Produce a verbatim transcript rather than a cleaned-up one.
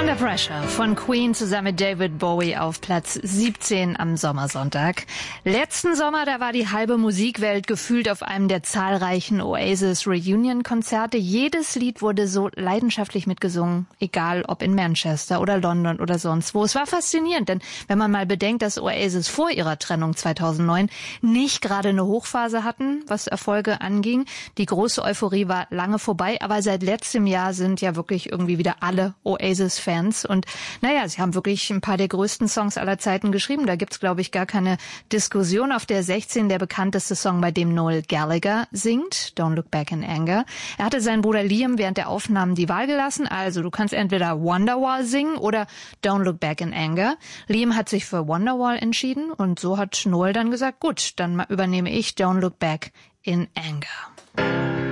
Under Pressure von Queen zusammen mit David Bowie auf Platz siebzehn am Sommersonntag. Letzten Sommer, da war die halbe Musikwelt gefühlt auf einem der zahlreichen Oasis-Reunion-Konzerte. Jedes Lied wurde so leidenschaftlich mitgesungen, egal ob in Manchester oder London oder sonst wo. Es war faszinierend, denn wenn man mal bedenkt, dass Oasis vor ihrer Trennung zweitausendneun nicht gerade eine Hochphase hatten, was Erfolge anging. Die große Euphorie war lange vorbei, aber seit letztem Jahr sind ja wirklich irgendwie wieder alle Oasis-Fans. Und naja, sie haben wirklich ein paar der größten Songs aller Zeiten geschrieben. Da gibt's, glaube ich, gar keine Diskussion. Auf der sechzehn der bekannteste Song, bei dem Noel Gallagher singt, Don't Look Back in Anger. Er hatte seinen Bruder Liam während der Aufnahmen die Wahl gelassen. Also du kannst entweder Wonderwall singen oder Don't Look Back in Anger. Liam hat sich für Wonderwall entschieden und so hat Noel dann gesagt, gut, dann übernehme ich Don't Look Back in Anger.